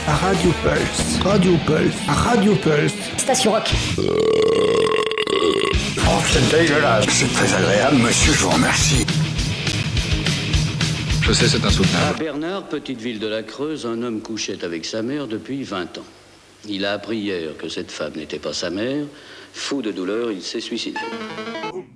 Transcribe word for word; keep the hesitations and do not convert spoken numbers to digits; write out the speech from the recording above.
Radio Pulse, Radio Pulse, Radio Pulse. Station Rock. Oh, c'est dégueulasse. C'est très agréable, monsieur, je vous remercie. Je sais, c'est insoutenable. À Bernard, petite ville de la Creuse, un homme couchait avec sa mère depuis vingt ans. Il a appris hier que cette femme n'était pas sa mère. Fou de douleur, il s'est suicidé.